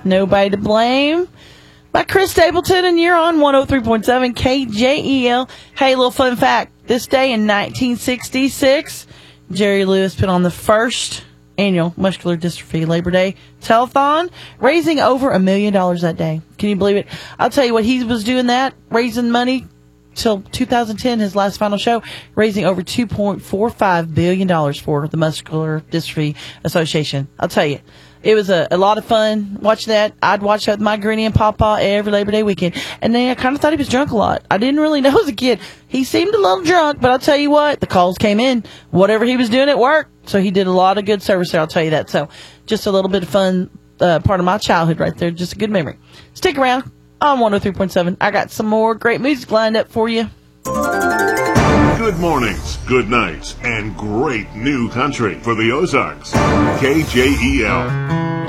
Nobody to Blame by Chris Stapleton, and you're on 103.7 KJEL. Hey, little fun fact. This day in 1966, Jerry Lewis put on the first annual Muscular Dystrophy Labor Day telethon, raising over $1 million that day. Can you believe it? I'll tell you what, he was doing that, raising money till 2010, his last final show, raising over $2.45 billion for the Muscular Dystrophy Association. I'll tell you, it was a lot of fun. Watch that. I'd watch that with my granny and papa every Labor Day weekend. And then I kind of thought he was drunk a lot. I didn't really know as a kid. He seemed a little drunk, but I'll tell you what, the calls came in. Whatever he was doing at work. So he did a lot of good service there, I'll tell you that. So just a little bit of fun, part of my childhood right there. Just a good memory. Stick around on 103.7. I got some more great music lined up for you. Good mornings, good nights, and great new country for the Ozarks. KJEL.